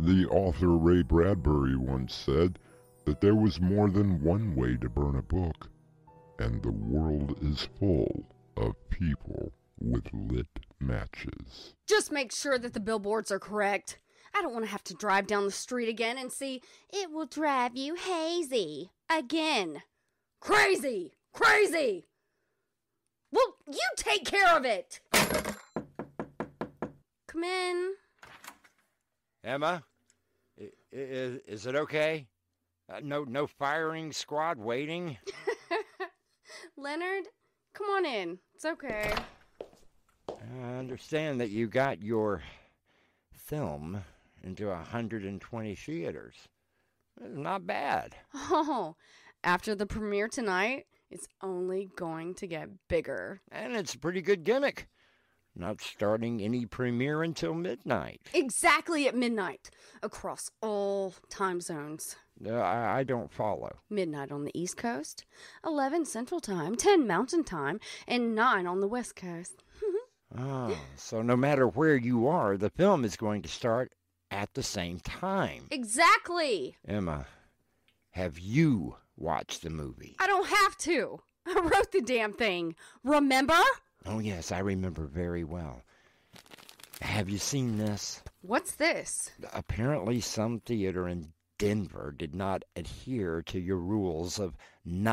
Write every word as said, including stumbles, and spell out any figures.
The author Ray Bradbury once said that there was more than one way to burn a book, and the world is full of people with lit matches. Just make sure that the billboards are correct. I don't want to have to drive down the street again and see "It will drive you hazy" again. Crazy! Crazy! Well, you take care of it! Come in. Emma, is, is it okay? Uh, no, no firing squad waiting? Leonard, come on in. It's okay. I understand that you got your film into one hundred twenty theaters. Not bad. Oh, after the premiere tonight, it's only going to get bigger. And it's a pretty good gimmick. Not starting any premiere until midnight. Exactly at midnight, across all time zones. Uh, I, I don't follow. Midnight on the East Coast, eleven Central Time, ten Mountain Time, and nine on the West Coast. Oh, so no matter where you are, the film is going to start at the same time. Exactly. Emma, have you watched the movie? I don't have to. I wrote the damn thing. Remember? Oh, yes, I remember very well. Have you seen this? What's this? Apparently some theater in Denver did not adhere to your rules of not